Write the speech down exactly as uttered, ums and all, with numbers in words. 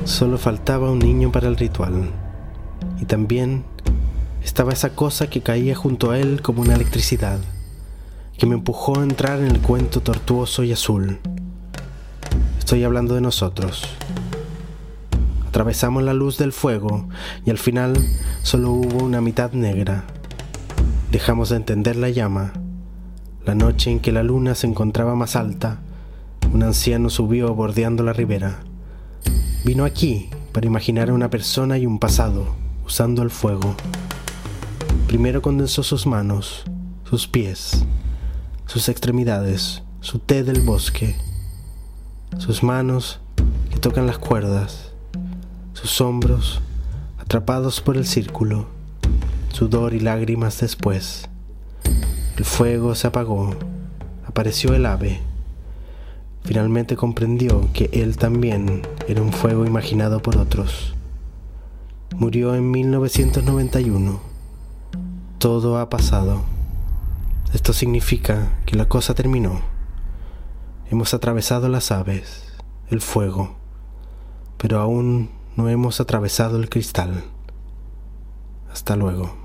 Solo faltaba un niño para el ritual. Y también estaba esa cosa que caía junto a él como una electricidad, que me empujó a entrar en el cuento tortuoso y azul. Estoy hablando de nosotros. Atravesamos la luz del fuego y al final solo hubo una mitad negra. Dejamos de entender la llama. La noche en que la luna se encontraba más alta, un anciano subió bordeando la ribera. Vino aquí para imaginar a una persona y un pasado, usando el fuego. Primero condensó sus manos, sus pies, sus extremidades, su té del bosque, sus manos que tocan las cuerdas, sus hombros atrapados por el círculo, sudor y lágrimas después. El fuego se apagó, apareció el ave. Finalmente comprendió que él también era un fuego imaginado por otros. Murió en mil novecientos noventa y uno. Todo ha pasado. Esto significa que la cosa terminó. Hemos atravesado las aves, el fuego, pero aún no hemos atravesado el cristal. Hasta luego.